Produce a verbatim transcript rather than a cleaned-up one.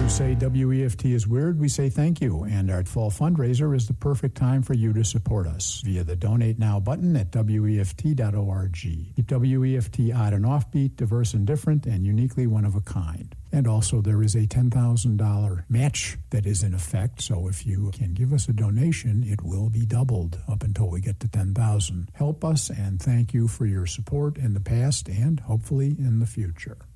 who say W E F T is weird, we say thank you, and our fall fundraiser is the perfect time for you to support us via the Donate Now button at W E F T dot org. Keep W E F T odd and offbeat, diverse and different, and uniquely one of a kind. And also there is a ten thousand dollars match that is in effect, so if you can give us a donation, it will be doubled up until we get to ten thousand dollars. Help us, and thank you for your support in the past and hopefully in the future.